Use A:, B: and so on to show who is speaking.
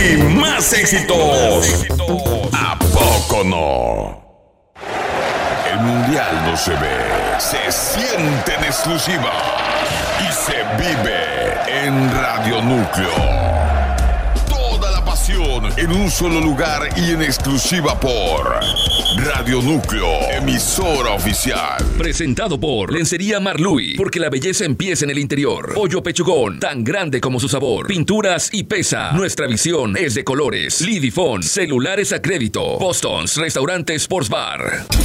A: y más éxitos. ¿A poco no? El mundial no se ve, se siente en exclusiva y se vive en Radio Núcleo. Toda la pasión en un solo lugar y en exclusiva por Radio Núcleo, emisora oficial.
B: Presentado por Lencería Marluy, porque la belleza empieza en el interior. Pollo Pechugón, tan grande como su sabor. Pinturas y Pesa, nuestra visión es de colores. Lidifón, celulares a crédito. Boston's Restaurante Sports Bar.